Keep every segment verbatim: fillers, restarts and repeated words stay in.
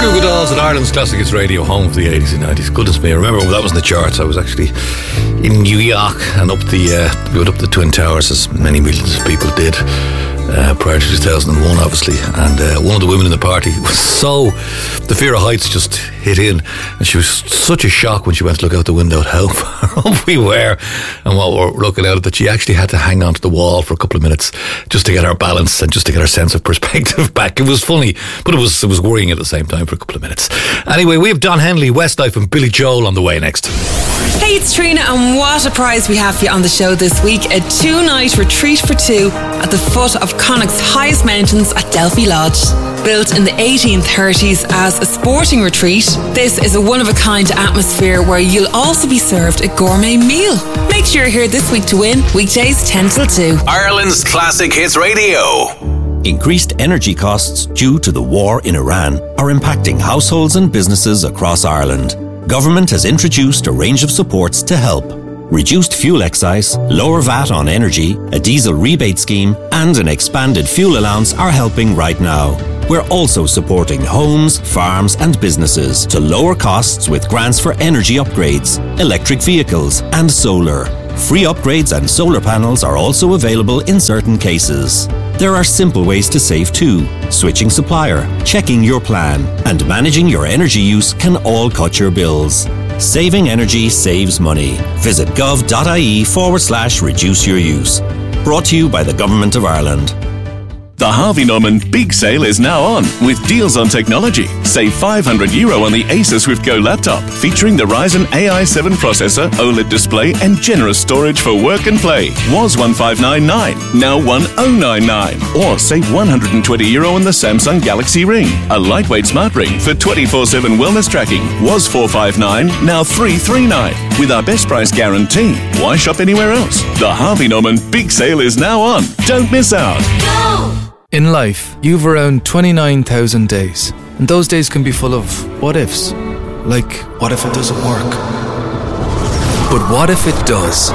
Goo Goo Dolls at Ireland's Classic Hits Radio, home for the eighties and nineties. Goodness me, I remember when that was in the charts. I was actually in New York and up the uh, we went up the Twin Towers, as many millions of people did uh, prior to two thousand one, obviously. And uh, one of the women in the party was so, the fear of heights just hit in, and she was such a shock when she went to look out the window at how far up we were and what we were looking at, that she actually had to hang onto the wall for a couple of minutes just to get our balance and just to get our sense of perspective back. It was funny, but it was it was worrying at the same time for a couple of minutes. Anyway, we have Don Henley, Westlife and Billy Joel on the way next. Hey, it's Trina, and what a prize we have for you on the show this week. A two-night retreat for two at the foot of Connacht's highest mountains at Delphi Lodge. Built in the eighteen thirties as a sporting retreat, this is a one-of-a-kind atmosphere where you'll also be served a gourmet meal. Make sure you're here this week to win, weekdays ten till two. Ireland's Classic Hits Radio. Increased energy costs due to the war in Iran are impacting households and businesses across Ireland. Government has introduced a range of supports to help. Reduced fuel excise, lower V A T on energy, a diesel rebate scheme, and an expanded fuel allowance are helping right now. We're also supporting homes, farms, and businesses to lower costs with grants for energy upgrades, electric vehicles, and solar. Free upgrades and solar panels are also available in certain cases. There are simple ways to save too. Switching supplier, checking your plan, and managing your energy use can all cut your bills. Saving energy saves money. Visit gov.ie forward slash reduce your use. Brought to you by the Government of Ireland. The Harvey Norman Big Sale is now on with deals on technology. Save five hundred euro on the Asus Swift Go laptop featuring the Ryzen A I seven processor, OLED display and generous storage for work and play. Was one five nine nine, now one thousand ninety-nine. Or save one hundred twenty euro on the Samsung Galaxy Ring. A lightweight smart ring for twenty-four seven wellness tracking. Was four five nine, now three three nine. With our best price guarantee. Why shop anywhere else? The Harvey Norman Big Sale is now on. Don't miss out. Go! In life, you've around twenty-nine thousand days, and those days can be full of what ifs. Like, what if it doesn't work? But what if it does?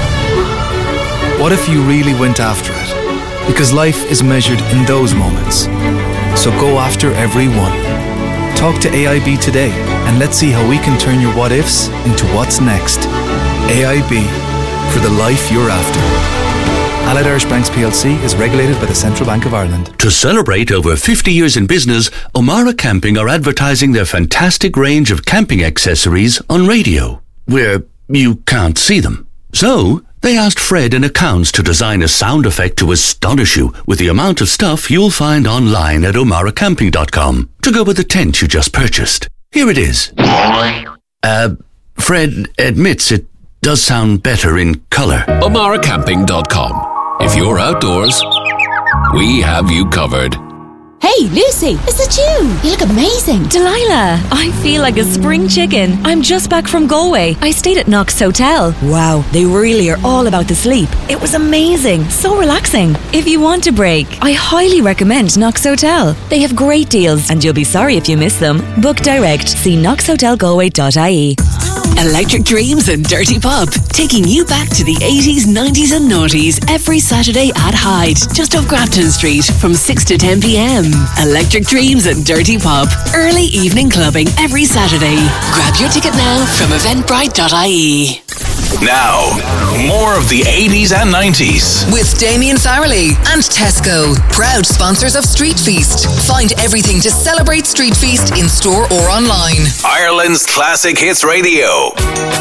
What if you really went after it? Because life is measured in those moments. So go after every one. Talk to A I B today, and let's see how we can turn your what ifs into what's next. A I B, for the life you're after. Allied Irish Banks P L C is regulated by the Central Bank of Ireland. To celebrate over fifty years in business, O'Mara Camping are advertising their fantastic range of camping accessories on radio, where you can't see them. So, they asked Fred in accounts to design a sound effect to astonish you with the amount of stuff you'll find online at omara camping dot com to go with the tent you just purchased. Here it is. Uh, Fred admits it does sound better in colour. omara camping dot com. If you're outdoors, we have you covered. Hey, Lucy, is it you? You look amazing. Delilah, I feel like a spring chicken. I'm just back from Galway. I stayed at Knox Hotel. Wow, they really are all about the sleep. It was amazing, so relaxing. If you want a break, I highly recommend Knox Hotel. They have great deals, and you'll be sorry if you miss them. Book direct. See knox hotel galway dot I E. Electric Dreams and Dirty Pop, taking you back to the eighties, nineties and noughties every Saturday at Hyde, just off Grafton Street from six to ten p.m. Electric Dreams and Dirty Pop, early evening clubbing every Saturday. Grab your ticket now from eventbrite dot I E. Now, more of the eighties and nineties. With Damien Farrelly and Tesco, proud sponsors of Street Feast. Find everything to celebrate Street Feast in store or online. Ireland's Classic Hits Radio.